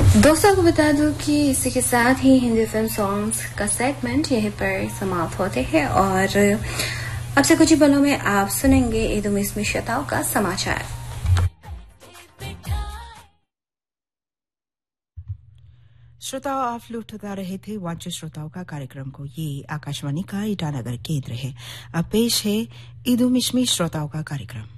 दोस्तों को बता दूं कि इसी के साथ ही हिंदी फिल्म सॉन्ग्स का सेगमेंट यहीं पर समाप्त होते हैं और अब से कुछ ही पलों में आप सुनेंगे ईद-उल-मिश में श्रोताओं का समाचार। श्रोताओं, आप लुटा रहे थे वांछित श्रोताओं का कार्यक्रम को। ये आकाशवाणी का ईटानगर केंद्र है। अब पेश है ईद-उल-मिश में श्रोताओं का कार्यक्रम।